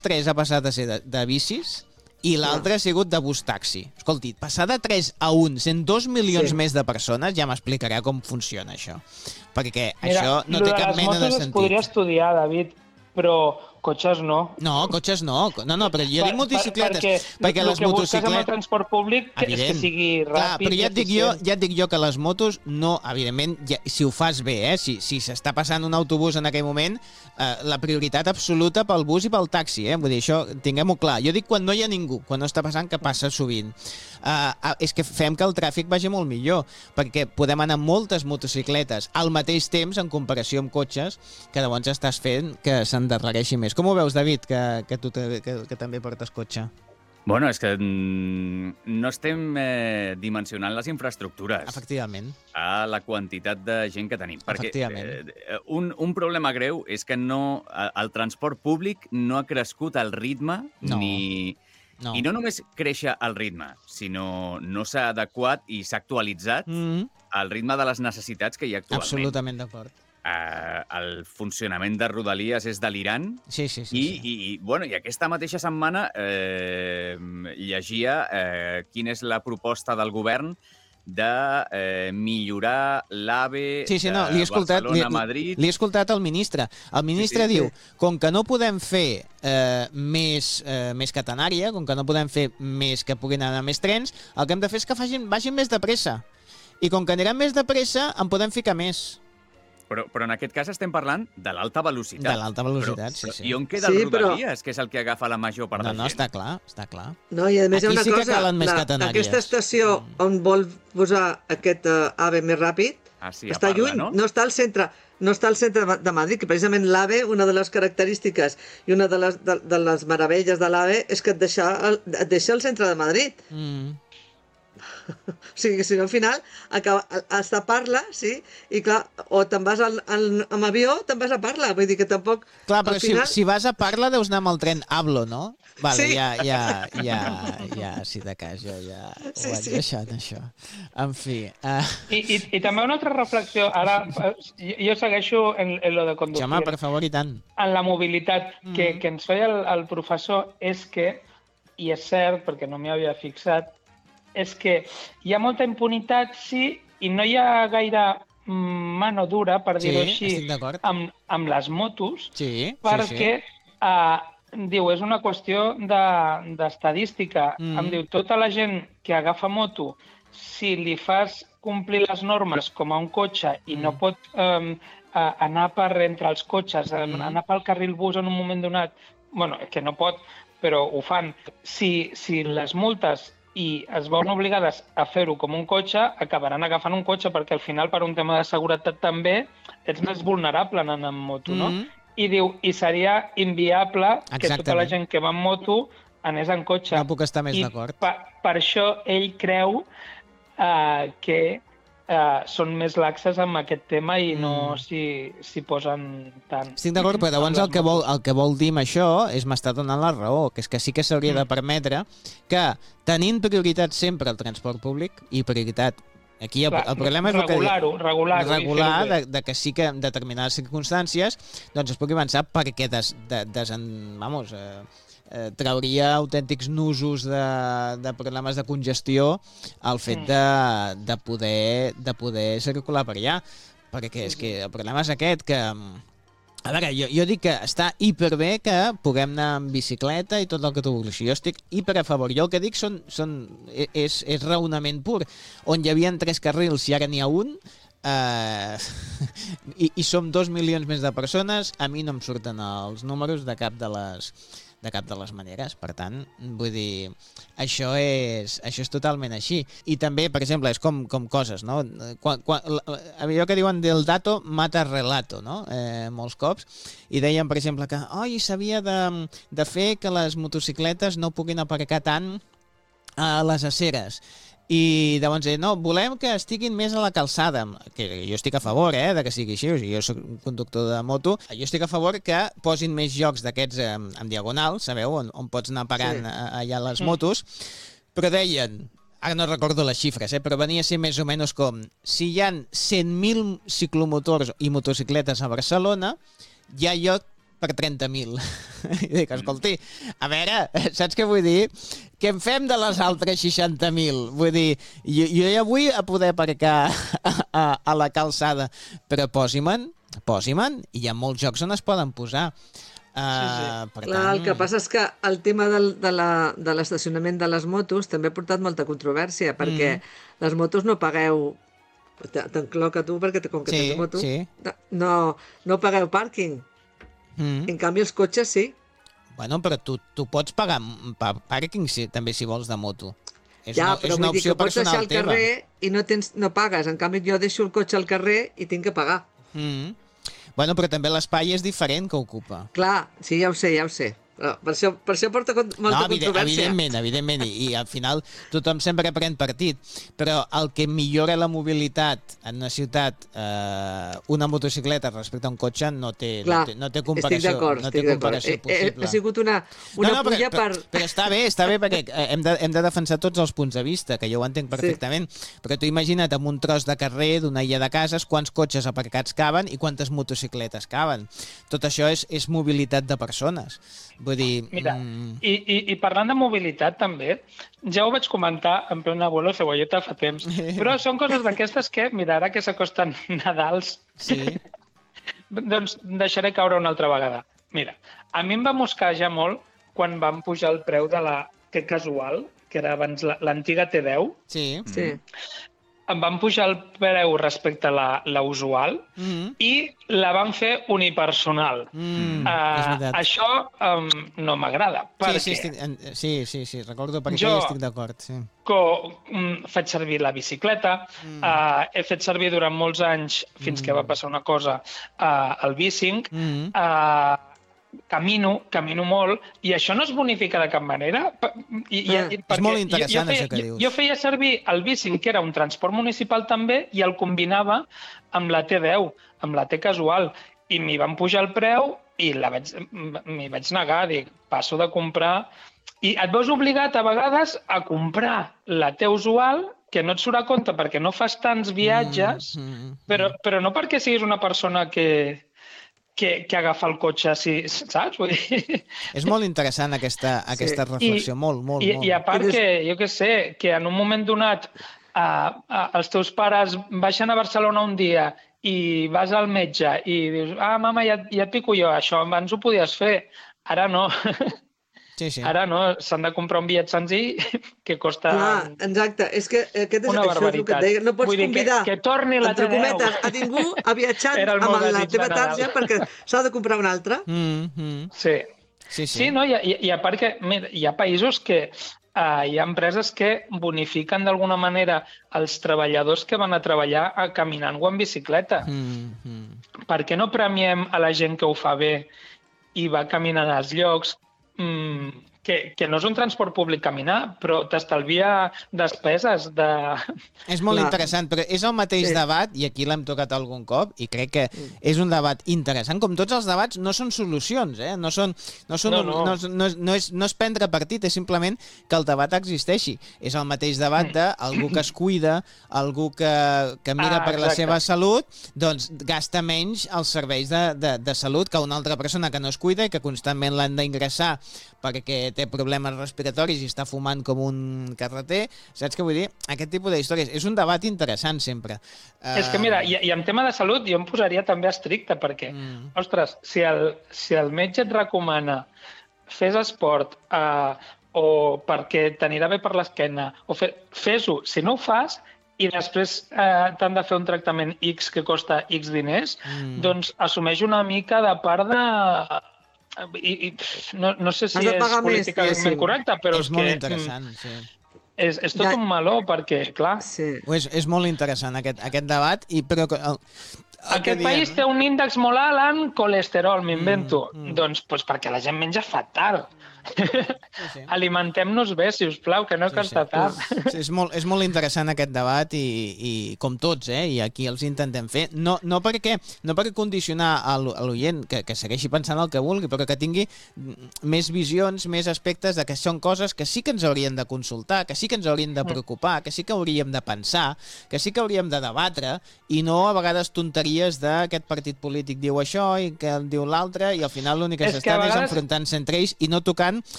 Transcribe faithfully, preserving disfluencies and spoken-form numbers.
tres ha passat a ser de, de bicis i l'altre ha sigut de bus-taxi. Escolti, passar de tres a un, sent dos milions sí. més de persones, ja m'explicarà com funciona això. Perquè Mira, això no té cap mena de sentit. Es podria estudiar, David, però cotxes no. No, cotxes no. No, no, però jo dic motocicletes. Per, perquè perquè el les que motocicletes... busques amb el transport públic que, és que sigui ràpid. Clar, però ja et, dic jo, ja et dic jo que les motos no, evidentment, ja, si ho fas bé, eh, si si s'està passant un autobús en aquell moment, eh, la prioritat absoluta pel bus i pel taxi, eh? Vull dir, això tinguem-ho clar. Jo dic quan no hi ha ningú, quan no està passant, que passa sovint. Uh, és que fem que el tràfic vagi molt millor, perquè podem anar amb moltes motocicletes al mateix temps en comparació amb cotxes, que llavors estàs fent que s'endarrereixi més. Com ho veus, David, que, que tu te, que, que també portes cotxe? Bueno, és que no estem eh, dimensionant les infraestructures. Efectivament. A la quantitat de gent que tenim. Perquè Efectivament. Eh, un, un problema greu és que no, el transport públic no ha crescut al ritme no. ni... No. I no només créixer al ritme, sinó no s'ha adequat i s'ha actualitzat mm-hmm. al ritme de les necessitats que hi ha actualment. Absolutament d'acord. Uh, el funcionament de Rodalies és delirant. Sí, sí, sí. I, sí. i, i, bueno, i aquesta mateixa setmana eh, llegia eh, quina és la proposta del govern de eh, millorar l'AVE sí, sí, no, de Li, Barcelona-Madrid. li he escoltat el ministre. El ministre sí, sí, diu, sí. com que no podem fer eh, més, eh, més catenària, com que no podem fer més que puguin anar més trens, el que hem de fer és que facin, vagin més de pressa. I com que aniran més de pressa, en podem ficar més. Però, però en aquest cas estem parlant de l'alta velocitat. De l'alta velocitat, però, sí, sí. I on queda sí, el Rodalies, però... que és el que agafa la major part no, de no, gent? està clar, està clar. No, i a més Aquí hi ha una sí cosa, que calen més la, catenàries. Aquesta estació on vol posar aquest uh, AVE més ràpid, ah, sí, està parla, lluny, no? no està al centre, no està al centre de Madrid, que precisament l'AVE, una de les característiques i una de les, de, de les meravelles de l'AVE és que et deixa, et deixa al centre de Madrid. Mm. O sigui, si no, al final, acaba, has de parlar, sí, i clar, o te'n vas al, al, amb avió, te'n vas a Parla, vull dir que tampoc... Clar, però final... si, si vas a Parla deus anar amb el tren Hablo, no? Vale, sí. ja, ja, ja, ja, si de cas, jo ja ho sí, vaig sí. deixant, això. En fi... Uh... I, i, I també una altra reflexió, ara jo, jo segueixo en, en lo de conducir. Home, per favor, i tant. En la mobilitat, Mm. que, que ens feia el, el professor, és que, i és cert, perquè no m'hi havia fixat, és que hi ha molta impunitat, sí, i no hi ha gaire mano dura, per sí, dir-ho així, amb, amb les motos, sí, perquè sí, sí. Uh, diu, és una qüestió d'estadística. De, mm. Em diu, tota la gent que agafa moto, si li fas complir les normes com a un cotxe i mm. no pot um, uh, anar per entre els cotxes, mm. anar pel carril bus en un moment donat, bueno, que no pot, però ho fan. Si, si les multes i es veuen obligades a fer-ho com un cotxe, acabaran agafant un cotxe, perquè al final, per un tema de seguretat també, ets més vulnerable anant amb moto, no? Mm-hmm. I diu, i seria inviable Exactament. Que tota la gent que va amb moto anés en cotxe. No puc estar més d'acord. Per, per això ell creu uh, que uh, són més laxes amb aquest tema i no mm. s'hi si posen tant. Estic d'acord, però llavors el que, vol, el que vol dir amb això és m'està donant la raó, que és que sí que s'hauria mm. de permetre que, tenint prioritat sempre el transport públic i prioritat aquí el, el problema és regular-ho, regular-ho, regular de, de que sí que en determinades circumstàncies doncs es pugui avançar perquè des, de, desen, vamos, eh, eh, trauria autèntics nusos de, de problemes de congestió el fet de, de, poder, de poder circular per allà, perquè és que el problema és aquest, que a veure, jo, jo dic que està hiperbé que puguem anar amb bicicleta i tot el que tu vulguis. Jo estic hiper a favor. Jo el que dic són, són, és, és raonament pur. On hi havia tres carrils i ara n'hi ha un, eh, i, i som dos milions més de persones, a mi no em surten els números de cap de les... de cap de les maneres, per tant, vull dir, això és, això és totalment així. I també, per exemple, és com, com coses, no? Quan, quan, allò que diuen del dato mata relato, no? Eh, molts cops. I deien, per exemple, que oi, s'havia de, de fer que les motocicletes no puguin aparcar tant a les aceres. I llavors, no, volem que estiguin més a la calçada, que jo estic a favor, eh, de que sigui així, o sigui, jo soc un conductor de moto, jo estic a favor que posin més jocs d'aquests en, en diagonal, sabeu, on, on pots anar parant sí. allà les motos, però deien, ara no recordo les xifres, eh, però venia a ser més o menys com, si hi ha cent mil ciclomotors i motocicletes a Barcelona, hi ha lloc per trenta mil. I dic, escolti, a veure, saps què vull dir? Què en fem de les altres seixanta mil? Vull dir, jo, jo ja vull a poder aparcar a, a, a la calçada, però posi-me'n, posi-me'n, i hi ha molts jocs on es poden posar. Uh, Sí, sí. per Clar, tant... el que passa és que el tema del, de la- de l'estacionament de les motos també ha portat molta controvèrsia, perquè les motos no pagueu, te- t'encloc a tu perquè te- com que Sí, tens moto, sí. no, no pagueu pàrquing. Mm. En canvi, els cotxes sí. Bueno, però tu, tu pots pagar pa pàrquing si, també si vols de moto. És Ja, una, però és una vull dir opció que pots deixar personal al teva. carrer i no, tens, no pagues. En canvi, jo deixo el cotxe al carrer i tinc que pagar. Mm. Bueno, però també l'espai és diferent que ocupa. Clar, sí, ja ho sé, ja ho sé. Però per això, per això porta con- molta No, evident, controvèrsia. evidentment, evidentment, i, i al final tothom sempre pren partit, però el que millora la mobilitat en una ciutat, eh, una motocicleta respecte a un cotxe no té, Clar, no té, no té estic comparació, d'acord, no té estic d'acord. comparació Eh, eh, possible. Ha sigut una, una no, no, pulla però, per... però, però està bé, està bé perquè eh, hem de, hem de defensar tots els punts de vista, que jo ho entenc perfectament, sí. Però tu imagina't amb un tros de carrer d'una illa de cases quants cotxes aparcats caben i quantes motocicletes caben. Tot això és, és mobilitat de persones. Vull dir... Mira, mm, i, i, i parlant de mobilitat també, ja ho vaig comentar en plena abuelo cebolleta fa temps, però són coses d'aquestes que, mira, ara que s'acosten Nadals, sí. doncs deixaré caure una altra vegada. Mira, a mi em va mosquejar molt quan van pujar el preu de la T Casual, que era abans la- l'antiga T deu, Sí. Sí. em van pujar el preu respecte a la, la usual Mm -hmm. i la van fer unipersonal. Mm, Uh, és veritat. això um, no m'agrada, perquè Sí, sí, estic, en- sí, sí, sí, recordo per què Jo- hi estic d'acord, sí. co, mm, faig servir la bicicleta, Mm. uh, he fet servir durant molts anys, fins Mm. que va passar una cosa, uh, el bicing, Mm. uh, camino, camino molt, i això no es bonifica de cap manera. Pa- I, i, Ah, i, és perquè molt interessant, jo, jo feia, això que jo, dius. Jo feia servir el bicing, que era un transport municipal també, i el combinava amb la T deu, amb la T Casual, i m'hi van pujar el preu i la vaig, m'hi vaig negar, dic, passo de comprar... I et veus obligat a vegades a comprar la T usual, que no et surt a compte perquè no fas tants viatges, Mm, mm, però, però no perquè siguis una persona que, que, que agafa el cotxe, si, saps? Vull dir... És molt interessant aquesta, aquesta reflexió, I, molt, molt, I, molt. I a part I des- que, jo què sé, que en un moment donat uh, uh, els teus pares baixen a Barcelona un dia i vas al metge i dius, ah, mama, ja, ja et pico jo, això abans ho podies fer, ara no. Sí, sí. Ara no, s'han de comprar un bitllet senzill que costa Clar, exacte. És que aquest és, una això és el que barbaritat. et deia. No pots Vull dir, convidar, que, que torni la entre T deu. cometes, a ningú a viatjar Era el amb meu la desig de teva Nadal. tarja perquè s'ha de comprar una altra. Mm, mm. Sí. Sí, sí. Sí, no? I, i, i a part que mira, hi ha països que uh, hi ha empreses que bonifiquen d'alguna manera els treballadors que van a treballar a caminant o en bicicleta. Mm, mm. Per què no premiem a la gent que ho fa bé i va caminant als llocs, mm, que, que no és un transport públic caminar, però t'estalvia despeses de... És molt Clar. interessant, però és el mateix Sí. debat, i aquí l'hem tocat algun cop, i crec que és un debat interessant. Com tots els debats, no són solucions, eh? No, són, no, són, No, no, no. no. No, és, no, és, no és prendre partit, és simplement que el debat existeixi. És el mateix debat d'algú que es cuida, algú que, que mira Ah, per la exacte. seva salut, doncs gasta menys els serveis de, de, de salut que una altra persona que no es cuida i que constantment l'han d'ingressar perquè té problemes respiratoris i està fumant com un carreter. Saps què vull dir? Aquest tipus d'històries. És un debat interessant sempre. És que mira, i, i en tema de salut jo em posaria també estricte, perquè, Mm. ostres, si el, si el metge et recomana fes esport eh, o perquè t'anirà bé per l'esquena, o fe, fes-ho. Si no ho fas i després eh, t'han de fer un tractament X que costa X diners, Mm. doncs assumeix una mica de part de... I, i, pff, no, no sé si Has de és pagar més, políticament diguéssim. correcte, però és és, molt que interessant, sí. mm, és, és tot Ja. un meló, perquè, clar, Sí. Ho És, és molt interessant aquest, aquest debat, i però... que El, el aquest que país diem- té un índex molt alt en colesterol, m'invento. Mm, mm. Doncs, doncs perquè la gent menja fatal. Sí, sí. Alimentem-nos bé, si us plau, que no Sí, costa sí. tant. Sí, és, molt, és molt interessant aquest debat i, i com tots, eh? I aquí els intentem fer. No, no, perquè, no perquè condicionar a l'o- a l'oient que, que segueixi pensant el que vulgui, però que tingui més visions, més aspectes de que són coses que sí que ens haurien de consultar, que sí que ens haurien de preocupar, que sí que hauríem de pensar, que sí que hauríem de debatre, i no a vegades tonteries d'aquest partit polític diu això i que diu l'altre, i al final l'únic que És que a s'estan és vegades- enfrontant-se entre ells i no tocant